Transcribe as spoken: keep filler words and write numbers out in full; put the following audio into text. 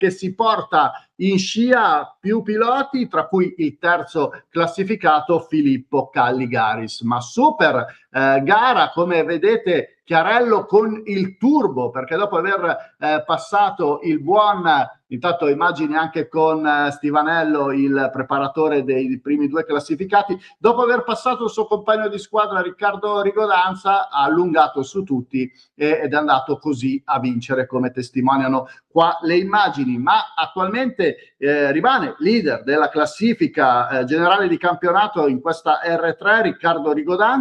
che si porta in scia più piloti, tra cui il terzo classificato Filippo Calligaris. Ma super eh, gara, come vedete, Chiarello con il turbo, perché dopo aver eh, passato il buon, intanto immagini anche con eh, Stivanello, il preparatore dei primi due classificati, dopo aver passato il suo compagno di squadra Riccardo Rigodanza, ha allungato su tutti eh, ed è andato così a vincere, come testimoniano qua le immagini. Ma attualmente eh, rimane leader della classifica eh, generale di campionato in questa R tre Riccardo Rigodanza.